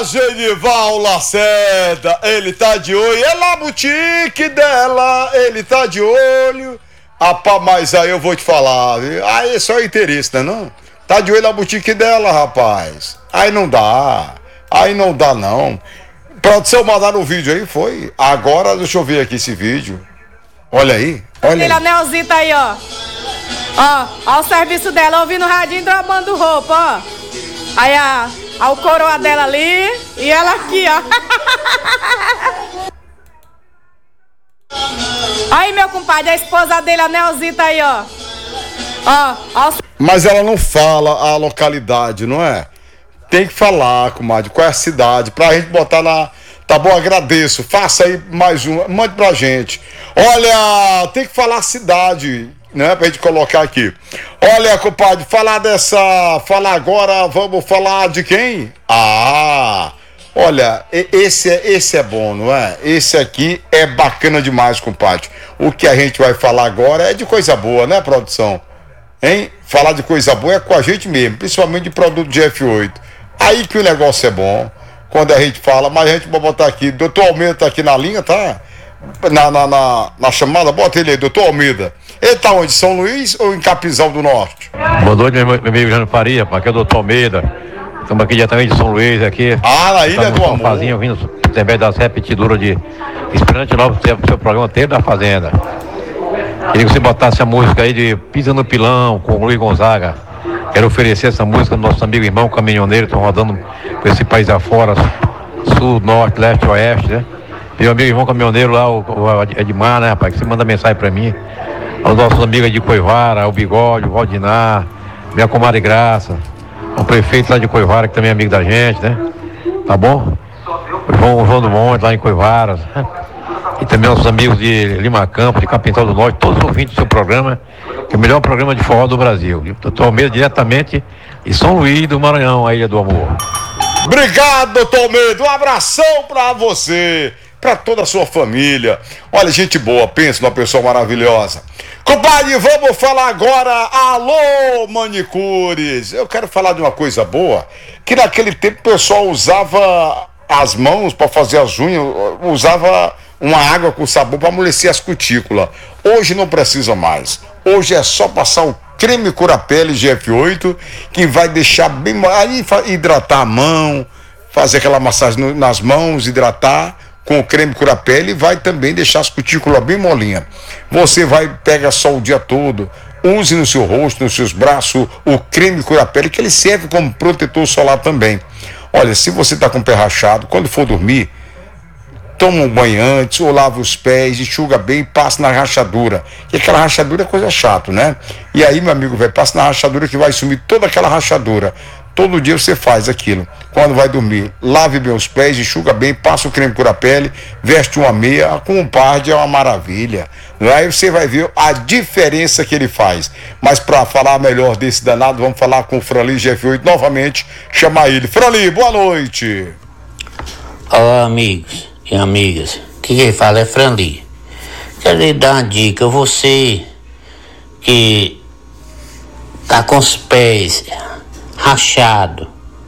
Genival Lacerda, ele tá de olho, é na boutique dela, ele tá de olho. Rapaz, mas aí eu vou te falar, viu? Aí é só interesse, né não? Tá de olho na boutique dela, rapaz. Aí não dá não. Produção, mandaram o vídeo aí, foi? Agora deixa eu ver aqui esse vídeo. Olha aí, olha aí. Olha a Nelzita aí, ó. Ó o serviço dela, ouvindo o radinho, dramando roupa, ó. Aí o coroa dela ali e ela aqui, ó. Aí, meu compadre, a esposa dele, a Nelzita aí, ó. Ó. Mas ela não fala a localidade, não é? Tem que falar, comadre, qual é a cidade, pra gente botar na... Tá bom, agradeço. Faça aí mais um, mande pra gente. Olha, tem que falar a cidade, né, pra gente colocar aqui. Olha, compadre, falar agora, vamos falar de quem? Olha, esse é bom, não é? Esse aqui é bacana demais, compadre. O que a gente vai falar agora é de coisa boa, né, produção? Hein? Falar de coisa boa é com a gente mesmo, principalmente de produto de F8. Aí que o negócio é bom, quando a gente fala, mas a gente vai botar aqui, doutor Almeida tá aqui na linha, tá? Na chamada, bota ele aí, doutor Almeida. Ele tá onde? São Luís ou em Capinzal do Norte? Boa noite, meu amigo Jânio Faria, aqui é o doutor Almeida. Estamos aqui diretamente de São Luís, aqui. Na Ilha do Amor. Fazinho, vindo através das repetidoras de Esperante Novo, seu programa Tempo da Fazenda. Queria que você botasse a música aí de Pisa no Pilão, com o Luiz Gonzaga. Quero oferecer essa música ao nosso amigo irmão caminhoneiro, estão rodando por esse país afora, sul, norte, leste, oeste, né? Meu amigo irmão caminhoneiro lá, o Edmar, né, rapaz, que você manda mensagem pra mim. Aos nossos amigos de Coivara, o Bigode, o Valdinar, minha comadre Graça, o prefeito lá de Coivara, que também é amigo da gente, né? Tá bom? O João do Monte, lá em Coivara. E também nossos amigos de Lima Campo, de Capinzal do Norte, todos os ouvintes do seu programa, que é o melhor programa de forró do Brasil. Doutor Almeida, diretamente de São Luís do Maranhão, a Ilha do Amor. Obrigado, doutor Almeida. Um abração pra você, pra toda a sua família. Olha, gente boa, pensa numa pessoa maravilhosa. Compadre, vamos falar agora. Alô, manicures. Eu quero falar de uma coisa boa, que naquele tempo o pessoal usava as mãos para fazer as unhas, usava uma água com sabão para amolecer as cutículas. Hoje não precisa mais. Hoje é só passar o creme cura-pele GF8, que vai deixar bem... Aí hidratar a mão, fazer aquela massagem nas mãos, hidratar com o creme cura-pele, e vai também deixar as cutículas bem molinha. Você pega sol o dia todo, use no seu rosto, nos seus braços, o creme cura-pele, que ele serve como protetor solar também. Olha, se você está com o pé rachado, quando for dormir, toma um banho antes, ou lava os pés, enxuga bem e passa na rachadura. E aquela rachadura é coisa chata, né? E aí, meu amigo, passa na rachadura que vai sumir toda aquela rachadura. Todo dia você faz aquilo. Quando vai dormir, lave bem os pés, enxuga bem, passa o creme cura-pele, veste uma meia, com um par é uma maravilha. Aí você vai ver a diferença que ele faz. Mas para falar melhor desse danado, vamos falar com o Franli GF8 novamente, chamar ele. Franli, boa noite. Olá, amigos e amigas. Quem fala é Franli. Quero lhe dar uma dica. Você que tá com os pés rachado,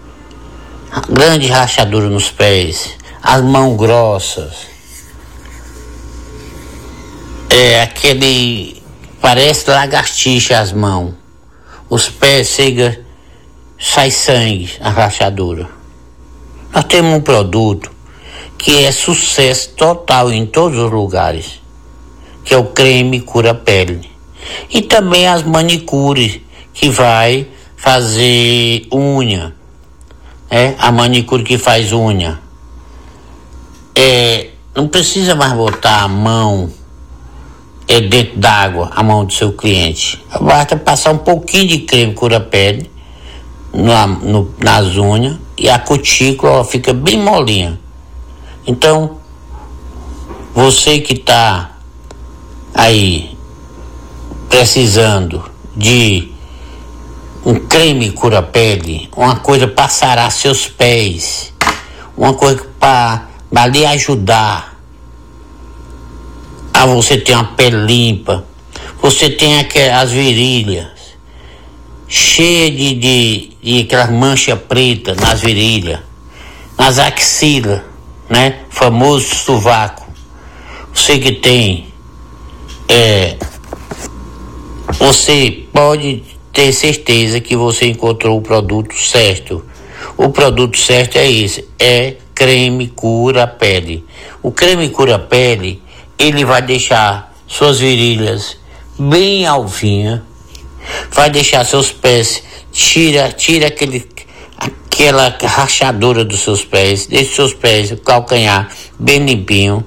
grande rachadura nos pés, as mãos grossas, parece lagartixa as mãos, os pés sai sangue, a rachadura. Nós temos um produto que é sucesso total em todos os lugares, que é o creme cura-pele. E também as manicures, que vai fazer unha, a manicure que faz unha. Não precisa mais botar a mão dentro d'água, a mão do seu cliente. Basta passar um pouquinho de creme cura-pele nas unhas e a cutícula fica bem molinha. Então, você que está aí precisando de um creme cura-pele, uma coisa para sarar seus pés, uma coisa para lhe ajudar a você ter uma pele limpa, você tem as virilhas cheias de aquelas manchas pretas nas virilhas, nas axilas, né? Famoso sovaco. Você que tem, você pode ter certeza que você encontrou o produto certo. O produto certo é esse, é creme cura pele. O creme cura pele, ele vai deixar suas virilhas bem alvinha, vai deixar seus pés, tira aquela rachadura dos seus pés, deixa seus pés, o calcanhar bem limpinho,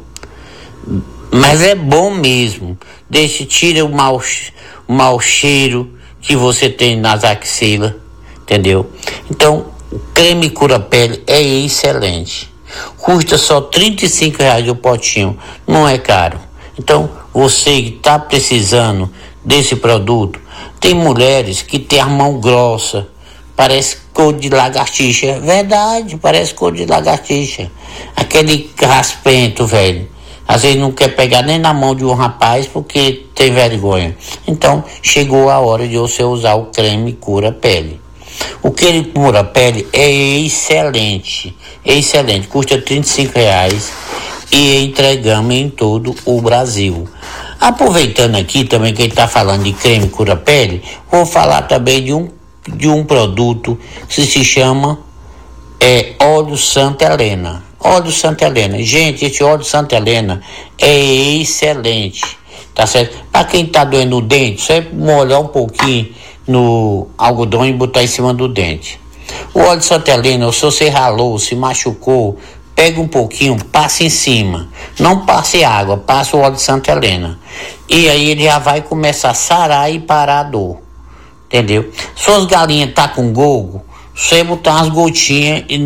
mas é bom mesmo, tira o mau cheiro que você tem nas axilas, entendeu? Então, o creme cura pele é excelente, custa só R$35 o potinho, não é caro. Então, você que está precisando desse produto, tem mulheres que tem a mão grossa, parece cor de lagartixa, verdade, parece cor de lagartixa, aquele raspento, velho, às vezes não quer pegar nem na mão de um rapaz porque tem vergonha. Então, chegou a hora de você usar o creme cura pele. O creme cura pele é excelente, custa R$35 e entregamos em todo o Brasil. Aproveitando aqui também que ele está falando de creme cura pele, vou falar também de um produto que se chama óleo Santa Helena. Óleo Santa Helena, gente, esse óleo Santa Helena é excelente, tá certo? Para quem tá doendo o dente, só molhar um pouquinho no algodão e botar em cima do dente. O óleo Santa Helena, se você ralou, se machucou, pega um pouquinho, passa em cima, não passe água, passa o óleo de Santa Helena, e aí ele já vai começar a sarar e parar a dor, entendeu? Suas galinhas tá com gogo, você botar umas gotinhas e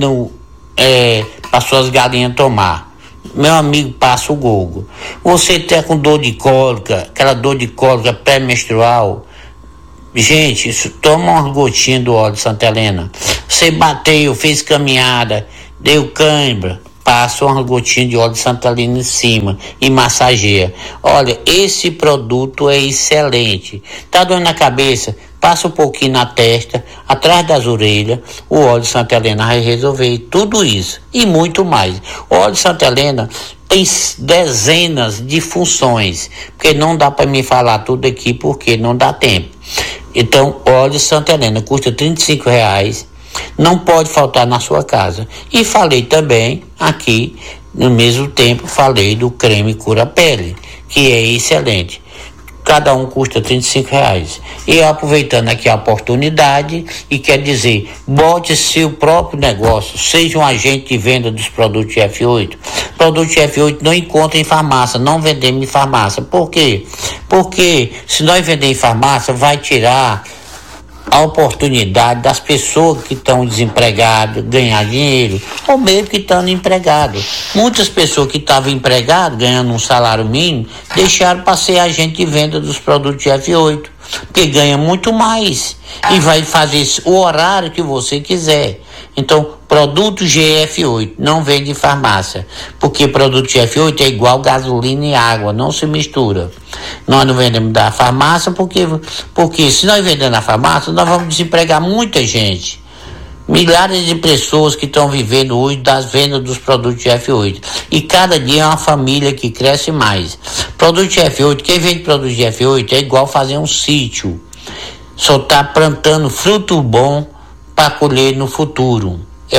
para suas galinhas tomar, meu amigo, passa o gogo. Você tá com dor de cólica, aquela dor de cólica pré-menstrual, gente, isso, toma umas gotinhas do óleo de Santa Helena. Você bateu, fez caminhada, deu cãibra, passa umas gotinhas de óleo de Santa Helena em cima e massageia. Olha, esse produto é excelente. Tá doendo na cabeça? Passa um pouquinho na testa, atrás das orelhas, o óleo de Santa Helena vai resolver tudo isso e muito mais. O óleo de Santa Helena tem dezenas de funções, porque não dá para me falar tudo aqui porque não dá tempo. Então, óleo de Santa Helena custa R$35, não pode faltar na sua casa. E falei também aqui, no mesmo tempo, falei do creme cura pele, que é excelente. Cada um custa R$35. E aproveitando aqui a oportunidade, e quer dizer, bote seu próprio negócio, seja um agente de venda dos produtos F8. Produtos F8 não encontra em farmácia, não vendemos em farmácia. Por quê? Porque se nós vender em farmácia, vai tirar a oportunidade das pessoas que estão desempregadas ganhar dinheiro, ou mesmo que estão empregados. Muitas pessoas que estavam empregadas, ganhando um salário mínimo, deixaram para ser agente de venda dos produtos F8, porque ganha muito mais e vai fazer o horário que você quiser. Então, produto GF8 não vende em farmácia, porque produto GF8 é igual gasolina e água, não se mistura. Nós não vendemos da farmácia porque se nós vendemos na farmácia, nós vamos desempregar muita gente. Milhares de pessoas que estão vivendo hoje das vendas dos produtos GF8. E cada dia é uma família que cresce mais. Produto GF8, quem vende produto GF8 é igual fazer um sítio. Só está plantando fruto bom para colher no futuro.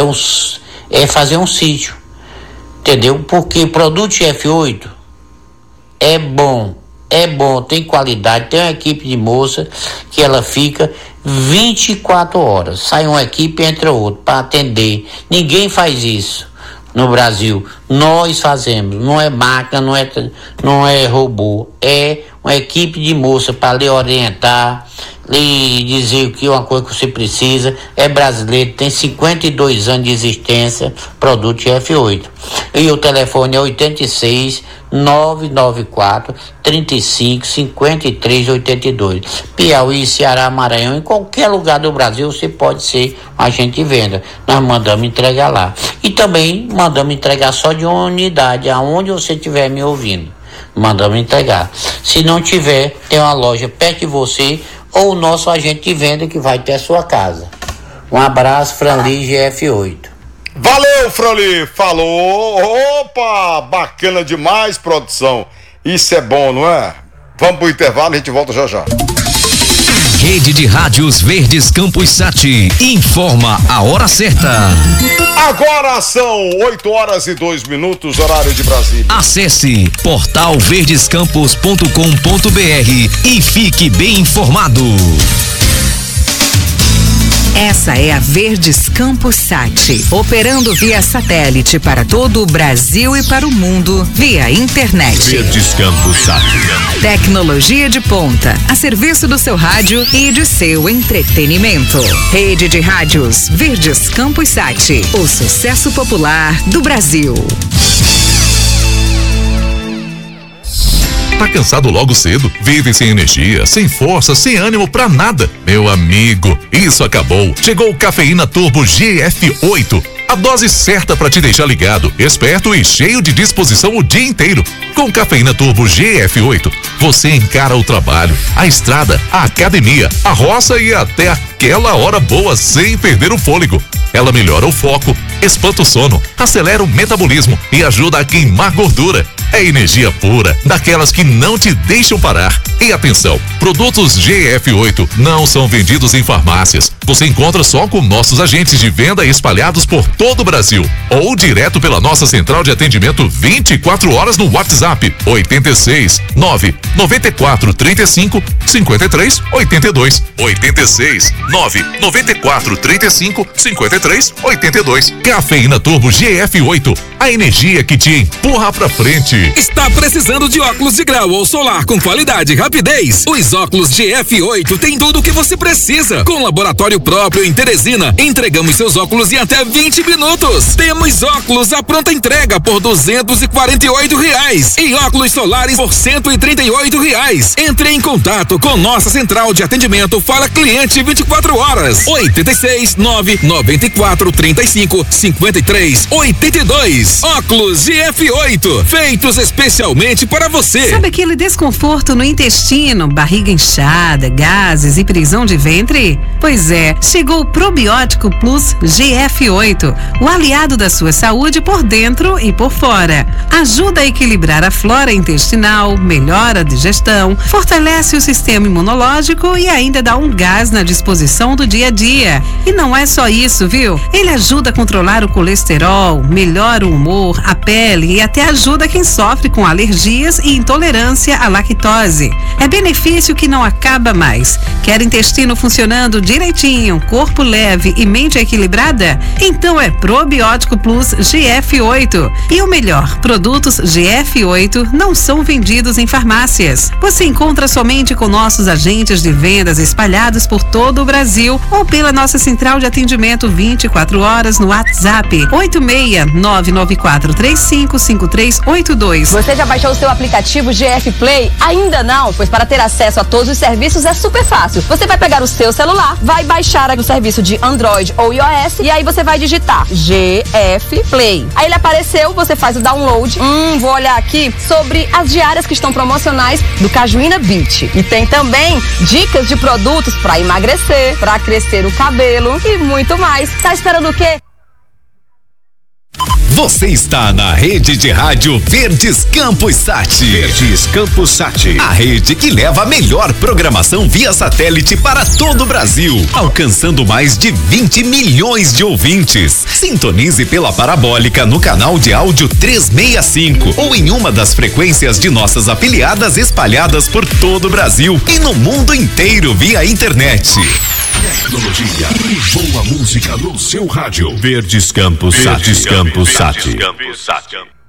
É fazer um sítio, entendeu? Porque produto F8 é bom, tem qualidade, tem uma equipe de moça que ela fica 24 horas, sai uma equipe e entra outra para atender. Ninguém faz isso no Brasil, nós fazemos, não é máquina, não é robô, é uma equipe de moça para lhe orientar, lhe dizer o que uma coisa que você precisa. É brasileiro, tem 52 anos de existência, produto F8. E o telefone é 86 994 35 53 82. Piauí, Ceará, Maranhão, em qualquer lugar do Brasil você pode ser um agente de venda. Nós mandamos entregar lá. E também mandamos entregar só de uma unidade, aonde você estiver me ouvindo. Mandamos entregar. Se não tiver, tem uma loja perto de você ou o nosso agente de venda que vai até a sua casa. Um abraço, Franli GF8. Valeu, Froli, falou. Opa, bacana demais, produção. Isso é bom, não é? Vamos pro intervalo e a gente volta já já. Rede de Rádios Verdes Campos Sati informa a hora certa. Agora são 8h02, horário de Brasília. Acesse portalverdescampos.com.br e fique bem informado. Essa é a Verdes Campos Sati, operando via satélite para todo o Brasil e para o mundo via internet. Verdes Campos Sati. Tecnologia de ponta, a serviço do seu rádio e de seu entretenimento. Rede de Rádios Verdes Campos Sati, o sucesso popular do Brasil. Tá cansado logo cedo? Vive sem energia, sem força, sem ânimo pra nada? Meu amigo, isso acabou. Chegou o Cafeína Turbo GF8. A dose certa para te deixar ligado, esperto e cheio de disposição o dia inteiro. Com Cafeína Turbo GF8, você encara o trabalho, a estrada, a academia, a roça e até aquela hora boa sem perder o fôlego. Ela melhora o foco, espanta o sono, acelera o metabolismo e ajuda a queimar gordura. É energia pura, daquelas que não te deixam parar. E atenção, produtos GF8 não são vendidos em farmácias. Você encontra só com nossos agentes de venda espalhados por todo o Brasil. Ou direto pela nossa central de atendimento 24 horas no WhatsApp 86 9 94 35 53 82. 86 9 94 35 53 82. Cafeína Turbo GF8, a energia que te empurra pra frente. Está precisando de óculos de grau ou solar com qualidade e rapidez? Os óculos GF8 tem tudo o que você precisa. Com laboratório próprio em Teresina, entregamos seus óculos em até 20 minutos. Temos óculos à pronta entrega por R$248 e óculos solares por R$138. Entre em contato com nossa central de atendimento Fala Cliente 24 horas. 86 9 94 35 53 82. Óculos GF8, feitos especialmente para você. Sabe aquele desconforto no intestino, barriga inchada, gases e prisão de ventre? Pois é, chegou o Probiótico Plus GF8, o aliado da sua saúde por dentro e por fora. Ajuda a equilibrar a flora intestinal, melhora a digestão, fortalece o sistema imunológico e ainda dá um gás na disposição do dia a dia. E não é só isso, viu? Ele ajuda a controlar o colesterol, melhora o humor, a pele e até ajuda quem sofre com alergias e intolerância à lactose. É benefício que não acaba mais. Quer intestino funcionando direitinho, corpo leve e mente equilibrada? Então é Probiótico Plus GF8. E o melhor, produtos GF8 não são vendidos em farmácias. Você encontra somente com nossos agentes de vendas espalhados por todo o Brasil ou pela nossa central de atendimento 24 horas no WhatsApp 86 994 35 5382. Você já baixou o seu aplicativo GF Play? Ainda não? Pois para ter acesso a todos os serviços é super fácil. Você vai pegar o seu celular, vai baixar o serviço de Android ou iOS e aí você vai digitar GF Play. Aí ele apareceu, você faz o download. Vou olhar aqui sobre as diárias que estão promocionais do Cajuína Beach. E tem também dicas de produtos para emagrecer, para crescer o cabelo e muito mais. Tá esperando o quê? Você está na Rede de Rádio Verdes Campos Sati. Verdes Campos Sati. A rede que leva a melhor programação via satélite para todo o Brasil, alcançando mais de 20 milhões de ouvintes. Sintonize pela parabólica no canal de áudio 365 ou em uma das frequências de nossas afiliadas espalhadas por todo o Brasil e no mundo inteiro via internet. Tecnologia e boa música no seu rádio. Verdes Campos Sati. Verdes Campos Sati.